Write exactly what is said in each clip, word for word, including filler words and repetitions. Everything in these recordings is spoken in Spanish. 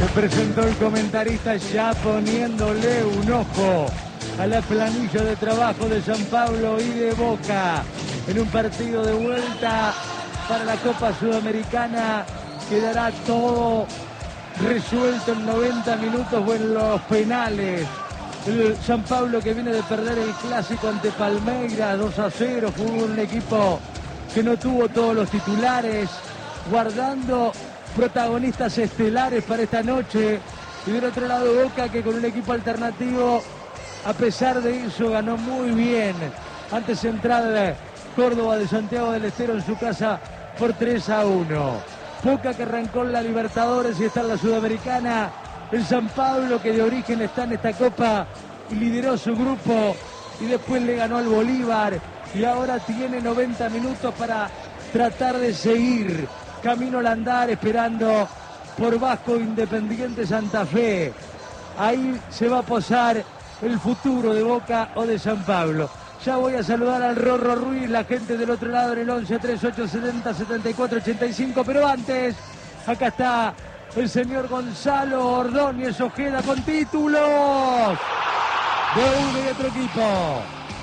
presentó el comentarista, ya poniéndole un ojo a la planilla de trabajo de San Pablo y de Boca en un partido de vuelta para la Copa Sudamericana. Quedará todo resuelto en noventa minutos o en los penales. El San Pablo, que viene de perder el clásico ante Palmeiras dos a cero, jugó un equipo que no tuvo todos los titulares, guardando protagonistas estelares para esta noche. Y del otro lado Boca, que con un equipo alternativo, a pesar de eso, ganó muy bien ante Central Córdoba de Santiago del Estero en su casa por tres a uno. Boca, que arrancó en la Libertadores y está en la Sudamericana. El San Pablo, que de origen está en esta Copa y lideró su grupo y después le ganó al Bolívar y ahora tiene noventa minutos para tratar de seguir camino al andar, esperando por Vasco Independiente Santa Fe. Ahí se va a posar el futuro de Boca o de San Pablo. Ya voy a saludar al Rorro Ruiz, la gente del otro lado en el once treinta y ocho setenta setenta y cuatro ochenta y cinco, pero antes, acá está el señor Gonzalo Ordóñez Ojeda con títulos de uno y otro equipo.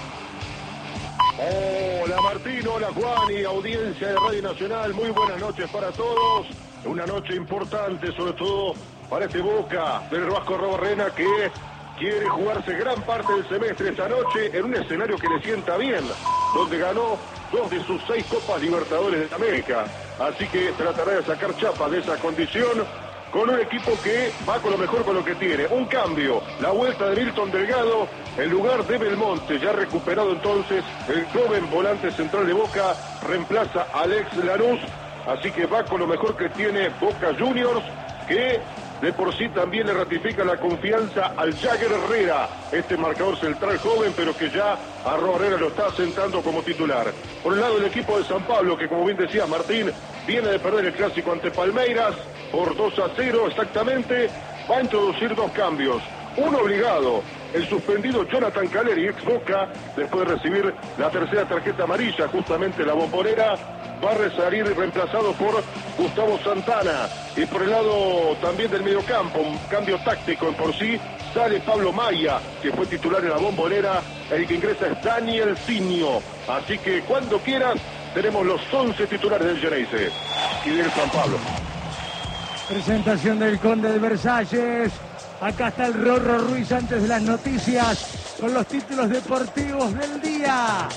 Hola Martín, hola Juan y audiencia de Radio Nacional, muy buenas noches para todos. Una noche importante, sobre todo para este Boca del Vasco Arrobarrena, que quiere jugarse gran parte del semestre esta noche en un escenario que le sienta bien, donde ganó dos de sus seis Copas Libertadores de América. Así que tratará de sacar chapa de esa condición con un equipo que va con lo mejor, con lo que tiene. Un cambio, la vuelta de Milton Delgado en lugar de Belmonte, ya recuperado entonces el joven volante central de Boca, reemplaza a Alex Lanús, así que va con lo mejor que tiene Boca Juniors, que de por sí también le ratifica la confianza al Jagger Herrera, este marcador central joven, pero que ya Arroba Herrera lo está sentando como titular. Por un lado el equipo de San Pablo, que como bien decía Martín, viene de perder el clásico ante Palmeiras por dos a cero exactamente, va a introducir dos cambios. Uno obligado, el suspendido Jonathan Caleri, ex Boca, después de recibir la tercera tarjeta amarilla, justamente la bombonera, va a salir reemplazado por Gustavo Santana. Y por el lado también del mediocampo, un cambio táctico en por sí, sale Pablo Maya, que fue titular en la bombonera, el que ingresa es Daniel Ciño. Así que cuando quieras, tenemos los once titulares del Geneise y del San Pablo. Presentación del Conde de Versalles. Acá está el Rorro Ruiz antes de las noticias con los títulos deportivos del día.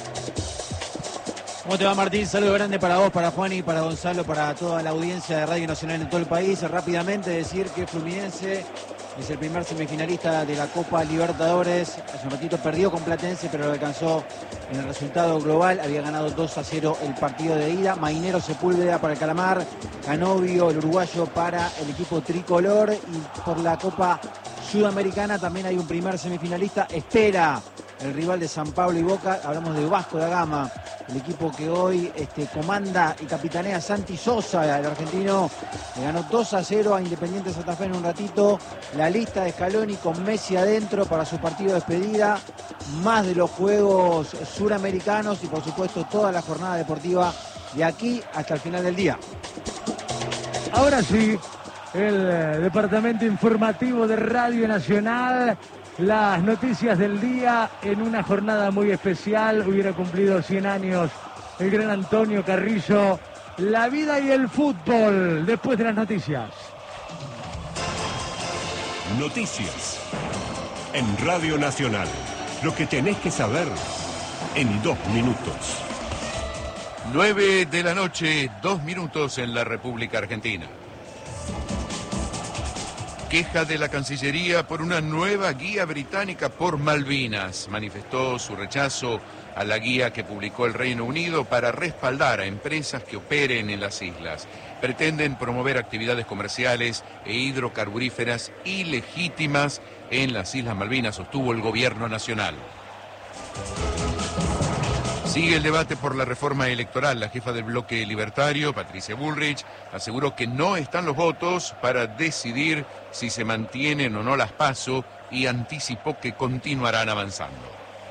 ¿Cómo te va, Martín? Saludo grande para vos, para Juan y para Gonzalo, para toda la audiencia de Radio Nacional en todo el país. Rápidamente decir que Fluminense es el primer semifinalista de la Copa Libertadores. Hace un ratito perdió con Platense, pero lo alcanzó en el resultado global. Había ganado dos a cero el partido de ida. Mainero Sepúlveda para el Calamar. Canovio, el uruguayo, para el equipo tricolor. Y por la Copa Sudamericana también hay un primer semifinalista. Espera el rival de San Pablo y Boca. Hablamos de Vasco da Gama, el equipo que hoy este, comanda y capitanea Santi Sosa, el argentino, le ganó dos a cero a Independiente Santa Fe en un ratito. La lista de Scaloni con Messi adentro para su partido de despedida, más de los Juegos Suramericanos y por supuesto toda la jornada deportiva de aquí hasta el final del día. Ahora sí, el eh, departamento informativo de Radio Nacional, las noticias del día en una jornada muy especial. Hubiera cumplido cien años el gran Antonio Carrillo. La vida y el fútbol después de las noticias. Noticias en Radio Nacional. Lo que tenés que saber en dos minutos. nueve de la noche, dos minutos en la República Argentina. Queja de la Cancillería por una nueva guía británica por Malvinas. Manifestó su rechazo a la guía que publicó el Reino Unido para respaldar a empresas que operen en las islas. Pretenden promover actividades comerciales e hidrocarburíferas ilegítimas en las Islas Malvinas, sostuvo el gobierno nacional. Sigue el debate por la reforma electoral. La jefa del bloque libertario, Patricia Bullrich, aseguró que no están los votos para decidir si se mantienen o no las PASO y anticipó que continuarán avanzando.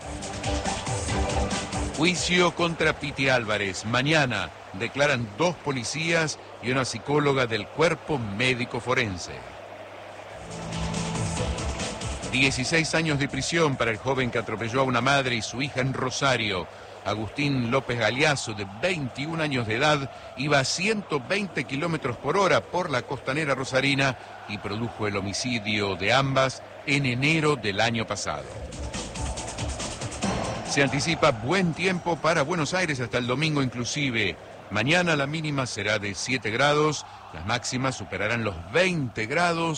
Juicio contra Piti Álvarez. Mañana declaran dos policías y una psicóloga del cuerpo médico forense. dieciséis años de prisión para el joven que atropelló a una madre y su hija en Rosario. Agustín López Galeazzo, de veintiún años de edad, iba a ciento veinte kilómetros por hora por la costanera rosarina y produjo el homicidio de ambas en enero del año pasado. Se anticipa buen tiempo para Buenos Aires hasta el domingo inclusive. Mañana la mínima será de siete grados, las máximas superarán los veinte grados.